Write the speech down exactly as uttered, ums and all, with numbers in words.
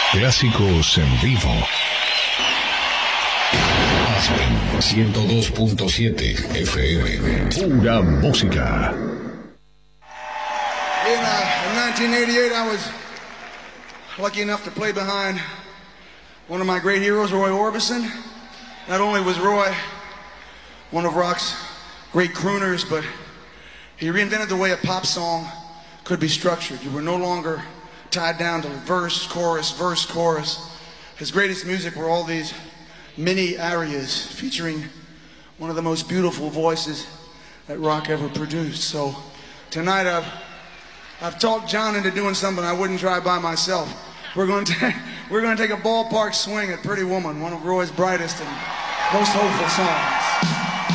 Clásicos en vivo. Aspen ciento dos punto siete F M. Pura música. In, uh, in nineteen eighty-eight, I was lucky enough to play behind one of my great heroes, Roy Orbison. Not only was Roy one of rock's great crooners, but he reinvented the way a pop song could be structured. You were no longer tied down to verse, chorus, verse, chorus. His greatest music were all these mini arias featuring one of the most beautiful voices that rock ever produced. So tonight I've I've talked John into doing something I wouldn't try by myself. We're going to we're going to take a ballpark swing at Pretty Woman, one of Roy's brightest and most hopeful songs.